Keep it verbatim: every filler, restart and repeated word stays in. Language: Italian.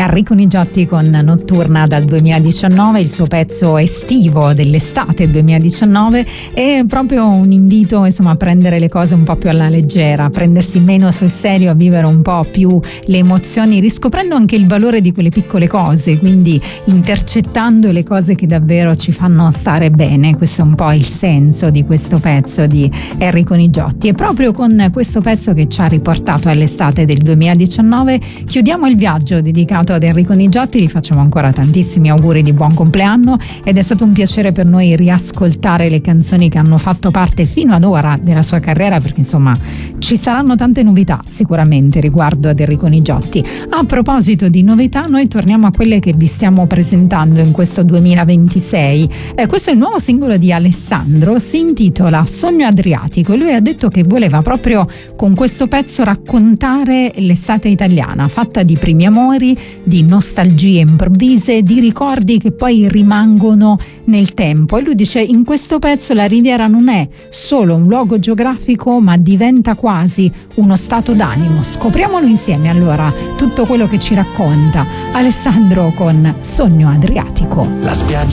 Enrico Nigiotti con Notturna dal duemiladiciannove, il suo pezzo estivo dell'estate duemiladiciannove, è proprio un invito, insomma, a prendere le cose un po' più alla leggera, a prendersi meno sul serio, a vivere un po' più le emozioni, riscoprendo anche il valore di quelle piccole cose, quindi intercettando le cose che davvero ci fanno stare bene. Questo è un po' il senso di questo pezzo di Enrico Nigiotti, e proprio con questo pezzo che ci ha riportato all'estate del duemiladiciannove chiudiamo il viaggio dedicato ad Enrico Nigiotti. Gli facciamo ancora tantissimi auguri di buon compleanno ed è stato un piacere per noi riascoltare le canzoni che hanno fatto parte fino ad ora della sua carriera, perché insomma ci saranno tante novità sicuramente riguardo ad Enrico Nigiotti. A proposito di novità, noi torniamo a quelle che vi stiamo presentando in questo duemilaventisei. Eh, questo è il nuovo singolo di Alessandro, si intitola Sogno Adriatico, e lui ha detto che voleva proprio con questo pezzo raccontare l'estate italiana, fatta di primi amori, di nostalgie improvvise, di ricordi che poi rimangono nel tempo. E lui dice: in questo pezzo la Riviera non è solo un luogo geografico, ma diventa quasi uno stato d'animo. Scopriamolo insieme allora tutto quello che ci racconta Alessandro con Sogno Adriatico. La spiaggia